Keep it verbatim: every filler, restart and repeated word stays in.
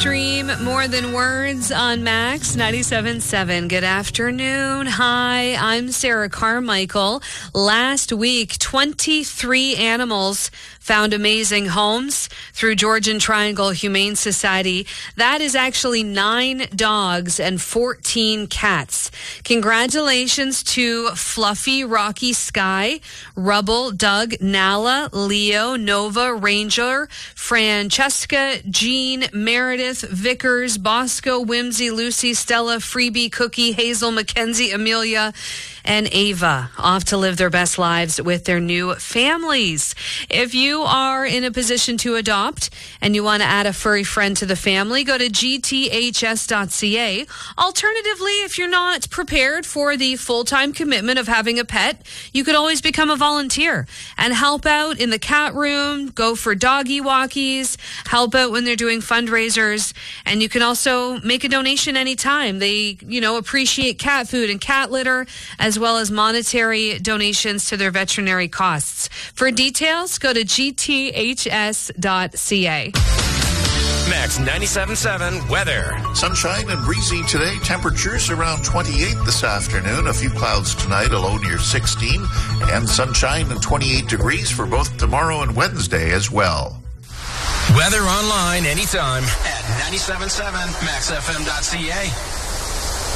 Extreme More Than Words on Max ninety-seven point seven. Good afternoon. Hi, I'm Sarah Carmichael. Last week, twenty-three animals found amazing homes through Georgian Triangle Humane Society. That is actually nine dogs and fourteen cats. Congratulations to Fluffy, Rocky, Sky, Rubble, Doug, Nala, Leo, Nova, Ranger, Francesca, Jean, Meredith, Vickers, Bosco, Whimsy, Lucy, Stella, Freebie, Cookie, Hazel, Mackenzie, Amelia, and Ava, off to live their best lives with their new families. If you are in a position to adopt and you want to add a furry friend to the family, go to G T H S dot C A. Alternatively, if you're not prepared for the full-time commitment of having a pet, you could always become a volunteer and help out in the cat room, go for doggy walkies, help out when they're doing fundraisers, and you can also make a donation anytime. They, you know, appreciate cat food and cat litter, as well as monetary donations to their veterinary costs. For details, go to G T H S dot C A. Max ninety-seven point seven weather. Sunshine and breezy today. Temperatures around twenty-eight this afternoon. A few clouds tonight, a low near sixteen. And sunshine and twenty-eight degrees for both tomorrow and Wednesday as well. Weather online anytime at ninety-seven point seven max f m dot c a.